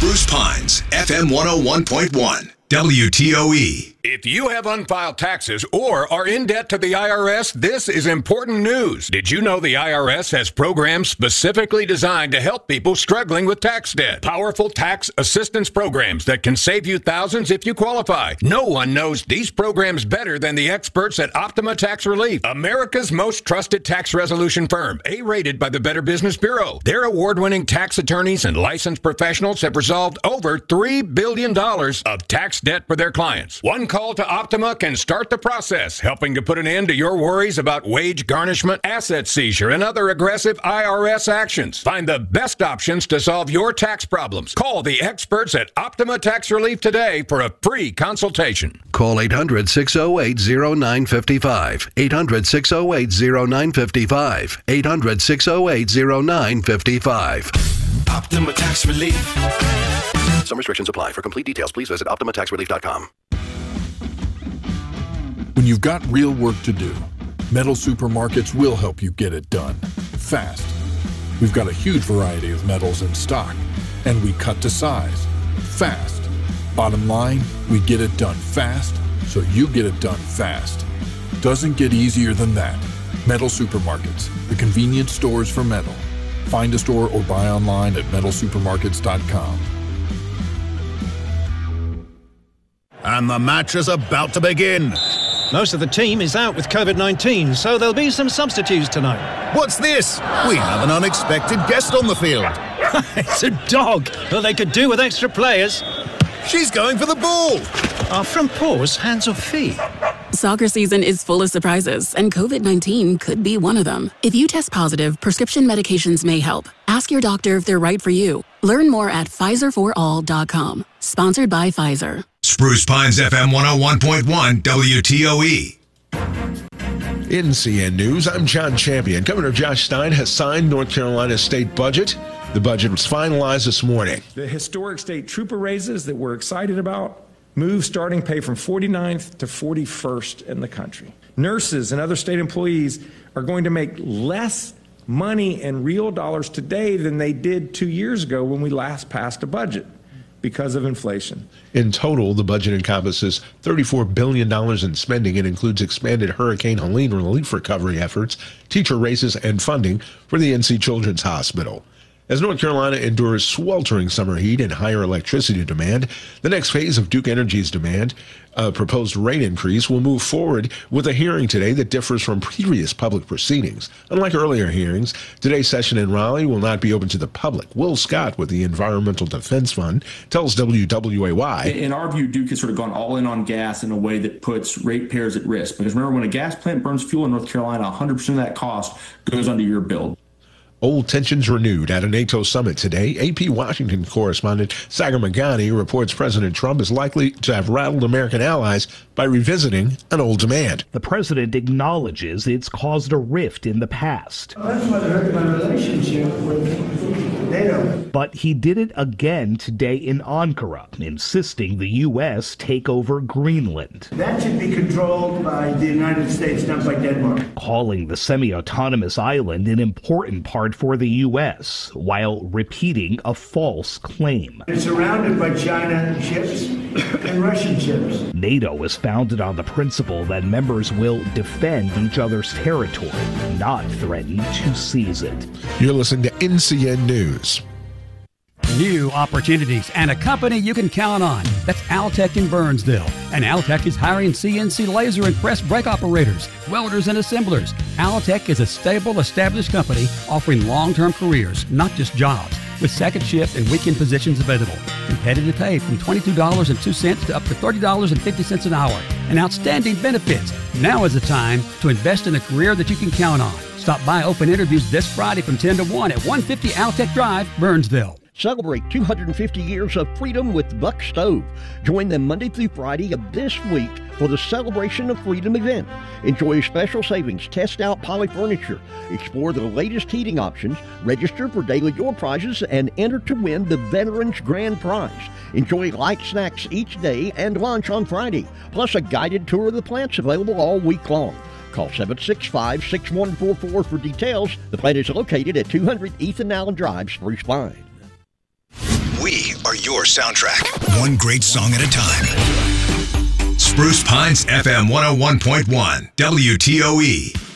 Spruce Pines, FM 101.1. WTOE. If you have unfiled taxes or are in debt to the IRS, this is important news. Did you know the IRS has programs specifically designed to help people struggling with tax debt? Powerful tax assistance programs that can save you thousands if you qualify. No one knows these programs better than the experts at Optima Tax Relief, America's most trusted tax resolution firm, A-rated by the Better Business Bureau. Their award-winning tax attorneys and licensed professionals have resolved over $3 billion of tax debt for their clients. One call to Optima can start the process, helping to put an end to your worries about wage garnishment, asset seizure, and other aggressive IRS actions. Find the best options to solve your tax problems. Call the experts at Optima Tax Relief today for a free consultation. Call 800-608-0955. 800-608-0955. 800-608-0955. Optima Tax Relief. Some restrictions apply. For complete details, please visit OptimaTaxRelief.com. When you've got real work to do, Metal Supermarkets will help you get it done fast. We've got a huge variety of metals in stock, and we cut to size fast. Bottom line, we get it done fast, so you get it done fast. Doesn't get easier than that. Metal Supermarkets, the convenience stores for metal. Find a store or buy online at metalsupermarkets.com. And the match is about to begin. Most of the team is out with COVID-19, so there'll be some substitutes tonight. What's this? We have an unexpected guest on the field. It's a dog. Well, they could do with extra players. She's going for the ball. Are front paws hands or feet? Soccer season is full of surprises, and COVID-19 could be one of them. If you test positive, prescription medications may help. Ask your doctor if they're right for you. Learn more at PfizerForAll.com. Sponsored by Pfizer. Spruce Pines, FM 101.1, WTOE. In CN News, I'm John Champion. Governor Josh Stein has signed North Carolina's state budget. The budget was finalized this morning. The historic state trooper raises that we're excited about move starting pay from 49th to 41st in the country. Nurses and other state employees are going to make less money in real dollars today than they did 2 years ago when we last passed a budget because of inflation. In total, the budget encompasses $34 billion in spending. It includes expanded Hurricane Helene relief recovery efforts, teacher raises, and funding for the NC Children's Hospital. As North Carolina endures sweltering summer heat and higher electricity demand, the next phase of Duke Energy's demand, a proposed rate increase, will move forward with a hearing today that differs from previous public proceedings. Unlike earlier hearings, today's session in Raleigh will not be open to the public. Will Scott with the Environmental Defense Fund tells WWAY. In our view, Duke has sort of gone all in on gas in a way that puts ratepayers at risk. Because remember, when a gas plant burns fuel in North Carolina, 100% of that cost goes under your bill. Old tensions renewed at a NATO summit today. AP Washington correspondent Sagar Meghani reports President Trump is likely to have rattled American allies by revisiting an old demand. The president acknowledges it's caused a rift in the past. That's what hurt my relationship with NATO. But he did it again today in Ankara, insisting the U.S. take over Greenland. That should be controlled by the United States, not by Denmark. Calling the semi-autonomous island an important part for the U.S., while repeating a false claim. It's surrounded by China ships and Russian ships. NATO was founded on the principle that members will defend each other's territory, not threaten to seize it. You're listening to NCN News. New opportunities and a company you can count on. That's Altec in Burnsville. And Altec is hiring CNC laser and press brake operators, welders, and assemblers. Altec is a stable, established company offering long-term careers, not just jobs, with second shift and weekend positions available. Competitive pay from $22.02 to up to $30.50 an hour. And outstanding benefits. Now is the time to invest in a career that you can count on. Stop by open interviews this Friday from 10 to 1 at 150 Altec Drive, Burnsville. Celebrate 250 years of freedom with Buck Stove. Join them Monday through Friday of this week for the Celebration of Freedom event. Enjoy special savings, test out Poly Furniture, explore the latest heating options, register for daily door prizes, and enter to win the Veterans Grand Prize. Enjoy light snacks each day and lunch on Friday, plus a guided tour of the plants available all week long. Call 765-6144 for details. The plant is located at 200 Ethan Allen Drive, Spruce Pine. We are your soundtrack. One great song at a time. Spruce Pines FM 101.1 WTOE.